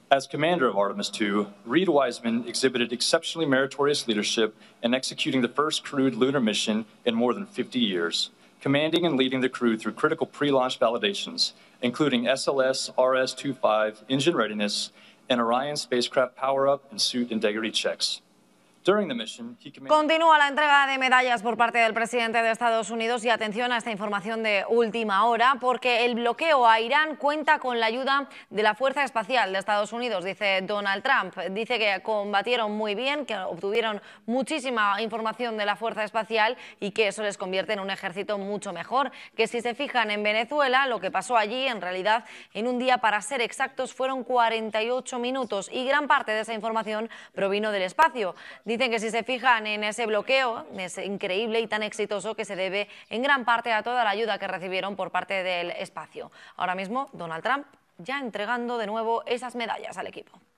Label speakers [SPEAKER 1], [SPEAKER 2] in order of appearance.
[SPEAKER 1] As commander of Artemis II, Reed Wiseman exhibited exceptionally meritorious leadership in executing the first crewed lunar mission in more than 50 years, commanding and leading the crew through critical pre-launch validations, including SLS RS-25 engine readiness and Orion spacecraft power-up and suit integrity checks.
[SPEAKER 2] Continúa la entrega de medallas por parte del presidente de Estados Unidos y atención a esta información de última hora porque el bloqueo a Irán cuenta con la ayuda de la Fuerza Espacial de Estados Unidos, dice Donald Trump. Dice que combatieron muy bien, que obtuvieron muchísima información de la Fuerza Espacial y que eso les convierte en un ejército mucho mejor. Que si se fijan en Venezuela, lo que pasó allí en realidad en un día, para ser exactos, fueron 48 minutos y gran parte de esa información provino del espacio. Dicen que si se fijan en ese bloqueo, es increíble y tan exitoso que se debe en gran parte a toda la ayuda que recibieron por parte del espacio. Ahora mismo, Donald Trump ya entregando de nuevo esas medallas al equipo.